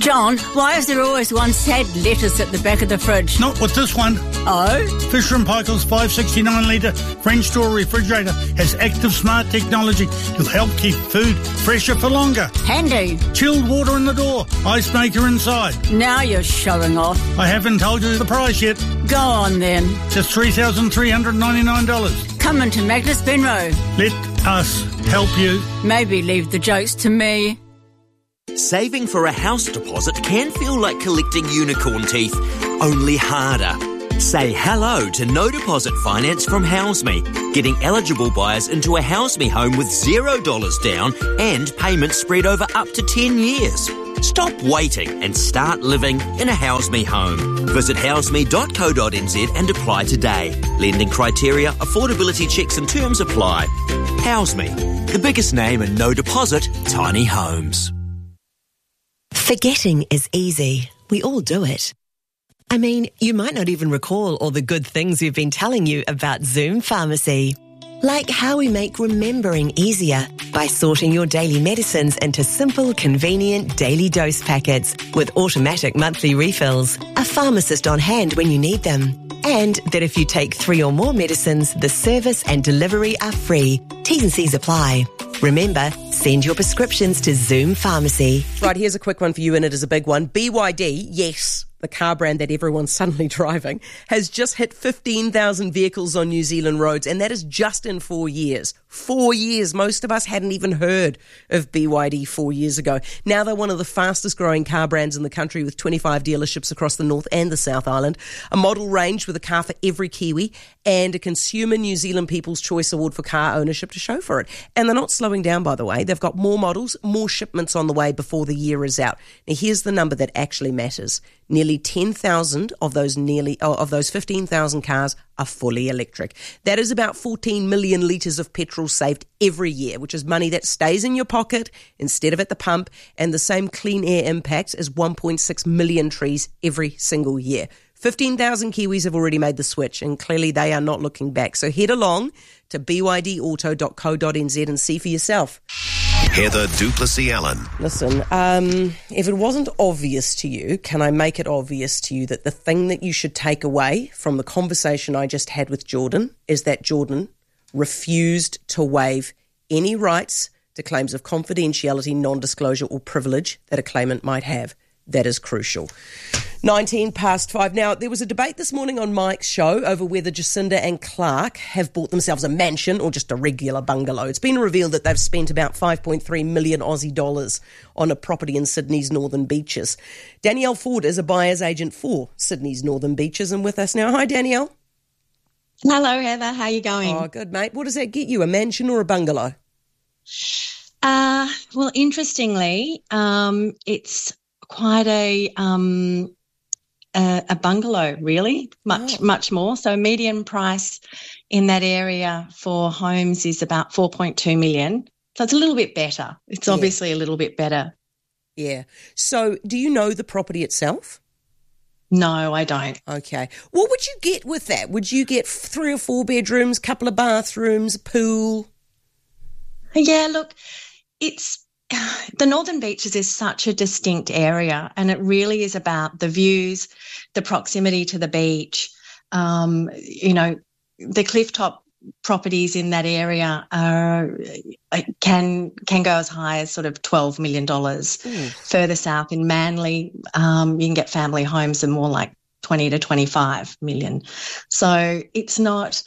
John, why is there always one sad lettuce at the back of the fridge? Not with this one. Oh? Fisher & Paykel's 569 litre French door refrigerator has active smart technology to help keep food fresher for longer. Handy. Chilled water in the door, ice maker inside. Now you're showing off. I haven't told you the price yet. Go on then. Just $3,399. Come into Magnus Benroe. Let us help you. Maybe leave the jokes to me. Saving for a house deposit can feel like collecting unicorn teeth, only harder. Say hello to no deposit finance from HouseMe, getting eligible buyers into a HouseMe home with $0 down and payments spread over up to 10 years. Stop waiting and start living in a HouseMe home. Visit houseme.co.nz and apply today. Lending criteria, affordability checks and terms apply. HouseMe, the biggest name in no deposit, tiny homes. Forgetting is easy. We all do it. I mean, you might not even recall all the good things we've been telling you about Zoom Pharmacy. Like how we make remembering easier by sorting your daily medicines into simple, convenient daily dose packets with automatic monthly refills, a pharmacist on hand when you need them. And that if you take 3 or more medicines, the service and delivery are free. T's and C's apply. Remember, send your prescriptions to Zoom Pharmacy. Right, here's a quick one for you, and it is a big one. BYD, yes, the car brand that everyone's suddenly driving, has just hit 15,000 vehicles on New Zealand roads, and that is just in 4 years. 4 years. Most of us hadn't even heard of BYD 4 years ago. Now they're one of the fastest growing car brands in the country with 25 dealerships across the North and the South Island, a model range with a car for every Kiwi, and a Consumer New Zealand People's Choice Award for car ownership to show for it. And they're not slowing down, by the way. They've got more models, more shipments on the way before the year is out. Now here's the number that actually matters. Nearly 10,000 of those 15,000 cars are fully electric. That is about 14 million litres of petrol saved every year, which is money that stays in your pocket instead of at the pump, and the same clean air impacts as 1.6 million trees every single year. 15,000 Kiwis have already made the switch, and clearly they are not looking back. So head along to bydauto.co.nz and see for yourself. Heather Duplessis-Allen. Listen, if it wasn't obvious to you, can I make it obvious to you that the thing that you should take away from the conversation I just had with Jordan is that Jordan refused to waive any rights to claims of confidentiality, non-disclosure or privilege that a claimant might have. That is crucial. 5:19. Now, there was a debate this morning on Mike's show over whether Jacinda and Clark have bought themselves a mansion or just a regular bungalow. It's been revealed that they've spent about 5.3 million Aussie dollars on a property in Sydney's Northern Beaches. Danielle Ford is a buyer's agent for Sydney's Northern Beaches and with us now. Hi, Danielle. Hello, Heather. How are you going? Oh, good, mate. What does that get you, a mansion or a bungalow? Well, interestingly, it's quite a bungalow, really, much more. So median price in that area for homes is about 4.2 million. So it's a little bit better. It's obviously a little bit better. Yeah. So do you know the property itself? No, I don't. Okay. What would you get with that? Would you get 3 or 4 bedrooms, couple of bathrooms, a pool? Yeah, look, the Northern Beaches is such a distinct area, and it really is about the views, the proximity to the beach. The clifftop properties in that area can go as high as sort of $12 million. Further south in Manly, you can get family homes and more like 20 to 25 million. So it's not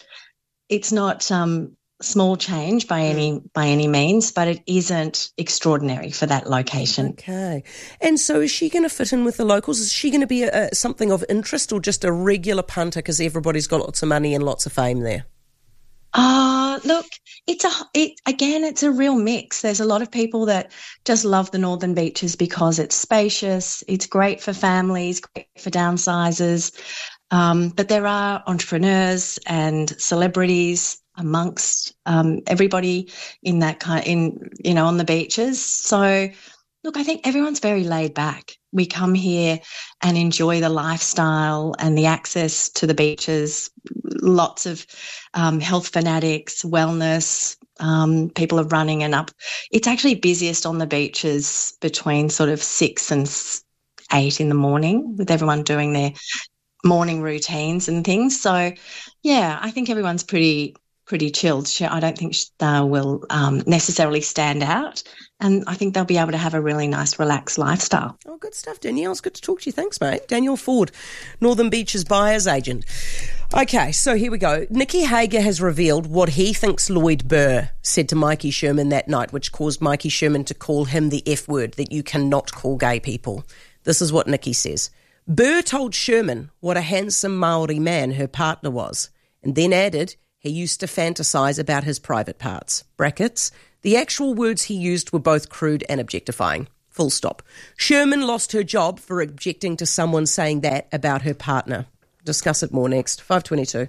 small change by any means, but it isn't extraordinary for that location. Okay. And so is she going to fit in with the locals? Is she going to be something of interest or just a regular punter because everybody's got lots of money and lots of fame there? Look, it's a real mix. There's a lot of people that just love the Northern Beaches because it's spacious, it's great for families, great for downsizers, but there are entrepreneurs and celebrities amongst everybody in that on the beaches. So, look, I think everyone's very laid back. We come here and enjoy the lifestyle and the access to the beaches. Lots of health fanatics, wellness, people are running and up. It's actually busiest on the beaches between sort of 6 8 in the morning, with everyone doing their morning routines and things. So, yeah, I think everyone's pretty chilled. I don't think they will necessarily stand out, and I think they'll be able to have a really nice, relaxed lifestyle. Oh, good stuff, Danielle. It's good to talk to you. Thanks, mate. Danielle Ford, Northern Beaches buyer's agent. Okay, so here we go. Nicky Hager has revealed what he thinks Lloyd Burr said to Mikey Sherman that night, which caused Mikey Sherman to call him the F word that you cannot call gay people. This is what Nicky says. Burr told Sherman what a handsome Maori man her partner was, and then added he used to fantasize about his private parts. Brackets. The actual words he used were both crude and objectifying. Full stop. Sherman lost her job for objecting to someone saying that about her partner. Discuss it more next. 5:22.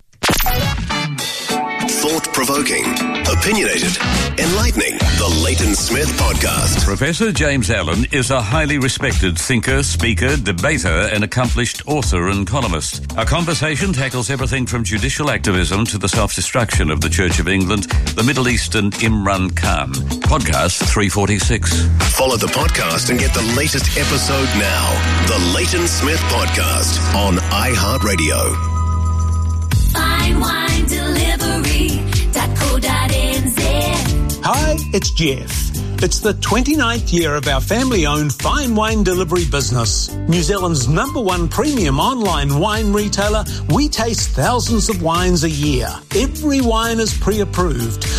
Thought-provoking, opinionated, enlightening. The Leighton Smith Podcast. Professor James Allen is a highly respected thinker, speaker, debater, and accomplished author and columnist. Our conversation tackles everything from judicial activism to the self-destruction of the Church of England, the Middle East, and Imran Khan. Podcast 346. Follow the podcast and get the latest episode now. The Leighton Smith Podcast on iHeartRadio. Fine Wine Delivery.co.nz. Hi, it's Jeff. It's the 29th year of our family-owned fine wine delivery business. New Zealand's #1 premium online wine retailer, we taste thousands of wines a year. Every wine is pre-approved.